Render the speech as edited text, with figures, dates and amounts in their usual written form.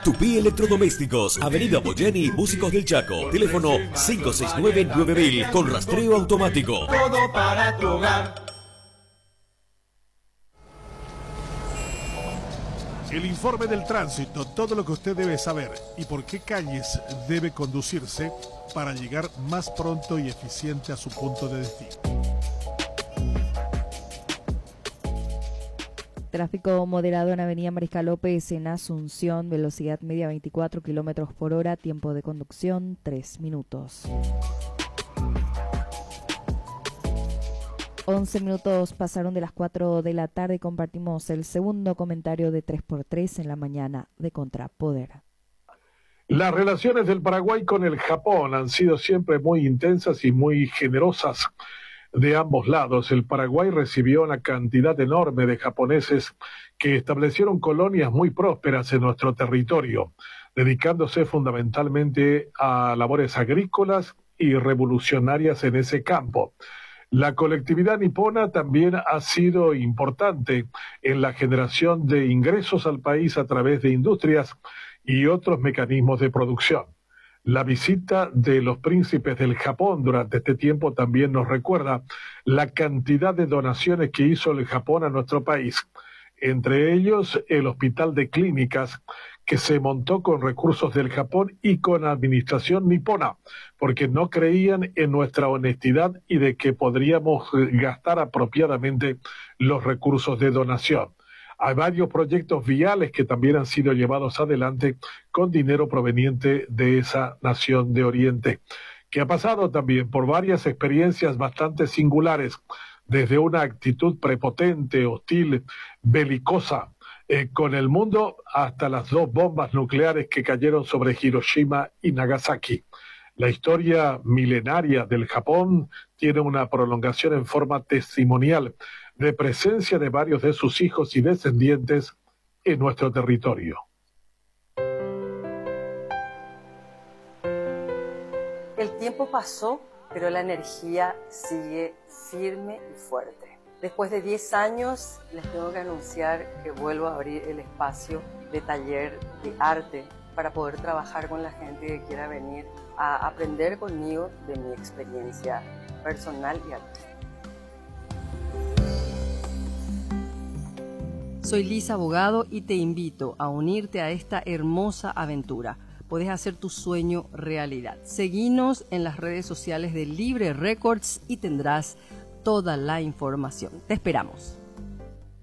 Tupí Electrodomésticos, Avenida Boyeni, Músicos del Chaco. Teléfono 569-9000 con rastreo automático. Todo para tu hogar. El informe del tránsito, todo lo que usted debe saber y por qué calles debe conducirse para llegar más pronto y eficiente a su punto de destino. Tráfico moderado en Avenida Mariscal López en Asunción, velocidad media 24 kilómetros por hora, tiempo de conducción 3 minutos. 11 minutos pasaron de las 4 de la tarde y compartimos el segundo comentario de 3x3 en la mañana de Contrapoder. Las relaciones del Paraguay con el Japón han sido siempre muy intensas y muy generosas de ambos lados. El Paraguay recibió una cantidad enorme de japoneses que establecieron colonias muy prósperas en nuestro territorio, dedicándose fundamentalmente a labores agrícolas y revolucionarias en ese campo. La colectividad nipona también ha sido importante en la generación de ingresos al país a través de industrias y otros mecanismos de producción. La visita de los príncipes del Japón durante este tiempo también nos recuerda la cantidad de donaciones que hizo el Japón a nuestro país, entre ellos el Hospital de Clínicas, que se montó con recursos del Japón y con administración nipona, porque no creían en nuestra honestidad y de que podríamos gastar apropiadamente los recursos de donación. Hay varios proyectos viales que también han sido llevados adelante con dinero proveniente de esa nación de Oriente, que ha pasado también por varias experiencias bastante singulares, desde una actitud prepotente, hostil, belicosa con el mundo, hasta las 2 bombas nucleares que cayeron sobre Hiroshima y Nagasaki. La historia milenaria del Japón tiene una prolongación en forma testimonial de presencia de varios de sus hijos y descendientes en nuestro territorio. El tiempo pasó, pero la energía sigue firme y fuerte. Después de 10 años, les tengo que anunciar que vuelvo a abrir el espacio de taller de arte para poder trabajar con la gente que quiera venir a aprender conmigo de mi experiencia personal y artística. Soy Lisa Abogado y te invito a unirte a esta hermosa aventura. Puedes hacer tu sueño realidad. Seguinos en las redes sociales de Libre Records y tendrás toda la información. Te esperamos.